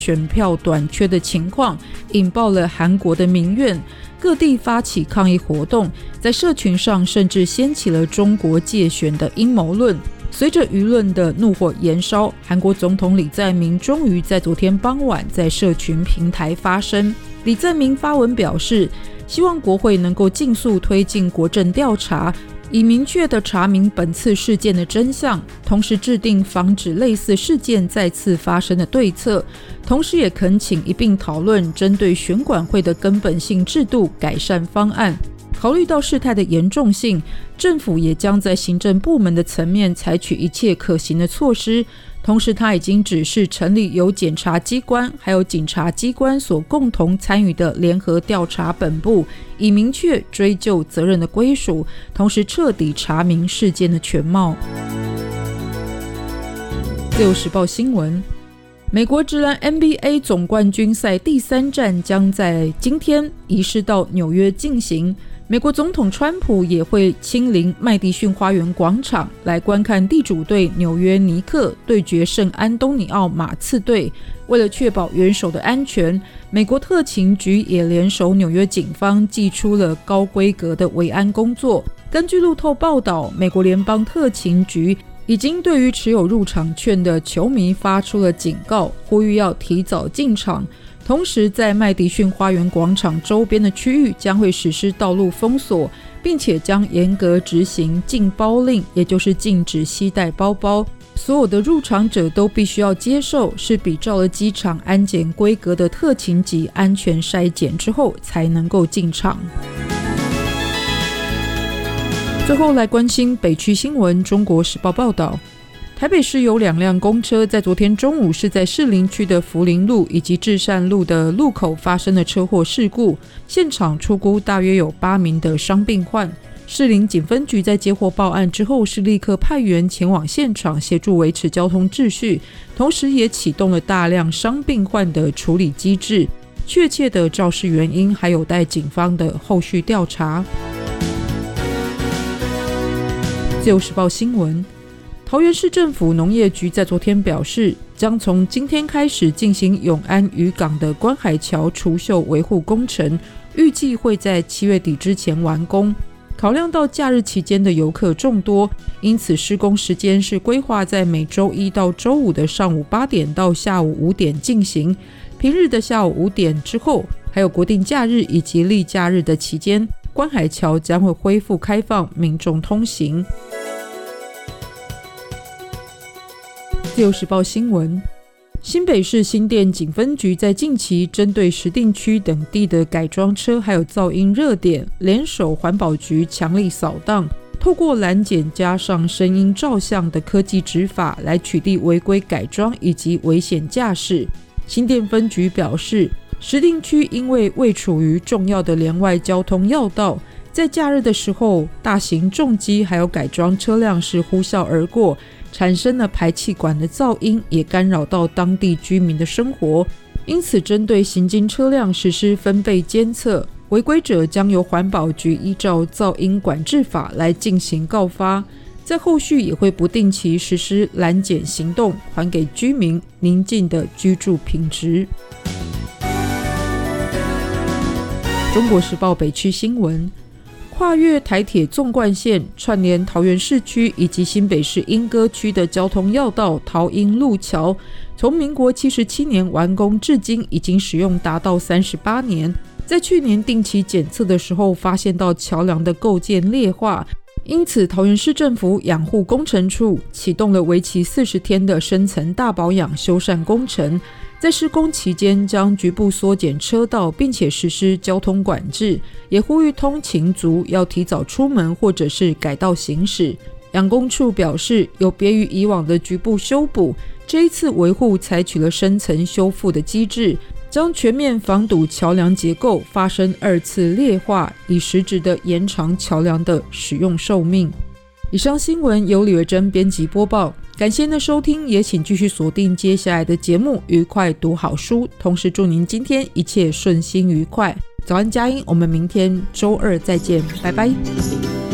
选票短缺的情况，引爆了韩国的民怨，各地发起抗议活动，在社群上甚至掀起了中国介选的阴谋论。随着舆论的怒火延烧，韩国总统李在明终于在昨天傍晚在社群平台发声。李在明发文表示，希望国会能够尽速推进国政调查，以明确地查明本次事件的真相，同时制定防止类似事件再次发生的对策，同时也恳请一并讨论针对选管会的根本性制度改善方案。考虑到事态的严重性，政府也将在行政部门的层面采取一切可行的措施。同时，他已经指示成立由检察机关还有警察机关所共同参与的联合调查本部，以明确追究责任的归属，同时彻底查明事件的全貌。自由时报新闻，美国职篮 NBA 总冠军赛第3战将在今天移师到纽约进行。美国总统川普也会亲临麦迪逊花园广场来观看地主队纽约尼克对决圣安东尼奥马刺队。为了确保元首的安全，美国特勤局也联手纽约警方祭出了高规格的维安工作。根据路透报道，美国联邦特勤局已经对于持有入场券的球迷发出了警告，呼吁要提早进场。同时，在麦迪逊花园广场周边的区域将会实施道路封锁，并且将严格执行禁包令，也就是禁止携带包包。所有的入场者都必须要接受是比照了机场安检规格的特勤级安全筛检之后才能够进场。最后来关心北区新闻。中国时报报道，台北市有2辆公车在昨天中午是在士林区的福林路以及至善路的路口发生了车祸事故，现场初估大约有8名的伤病患。士林警分局在接获报案之后是立刻派员前往现场协助维持交通秩序，同时也启动了大量伤病患的处理机制，确切的肇事原因还有待警方的后续调查。自由时报新闻，桃园市政府农业局在昨天表示，将从今天开始进行永安渔港的观海桥除锈维护工程，预计会在7月底之前完工。考量到假日期间的游客众多，因此施工时间是规划在每周一到周五的上午8点到下午5点进行，平日的下午5点之后，还有国定假日以及例假日的期间，观海桥将会恢复开放民众通行。自由时报新闻，新北市新店警分局在近期针对石碇区等地的改装车还有噪音热点，联手环保局强力扫荡，透过拦检加上声音照相的科技执法来取缔违规改装以及危险驾驶。新店分局表示，石碇区因为位处于重要的连外交通要道，在假日的时候，大型重机还有改装车辆是呼啸而过，产生了排气管的噪音，也干扰到当地居民的生活。因此，针对行经车辆实施分贝监测，违规者将由环保局依照噪音管制法来进行告发，在后续也会不定期实施拦检行动，还给居民宁静的居住品质。中国时报北区新闻，跨越台铁纵贯线，串联桃园市区以及新北市莺歌区的交通要道桃莺路桥，从民国77年完工至今，已经使用达到38年。在去年定期检测的时候，发现到桥梁的构件劣化，因此桃园市政府养护工程处启动了为期40天的深层大保养修缮工程。在施工期间，将局部缩减车道，并且实施交通管制，也呼吁通勤族要提早出门或者是改道行驶。养工处表示，有别于以往的局部修补，这一次维护采取了深层修复的机制，将全面防堵桥梁结构发生2次劣化，以实质的延长桥梁的使用寿命。以上新闻由李维珍编辑播报，感谢您的收听，也请继续锁定接下来的节目，愉快读好书，同时祝您今天一切顺心愉快。早安佳音，我们明天周二再见，拜拜。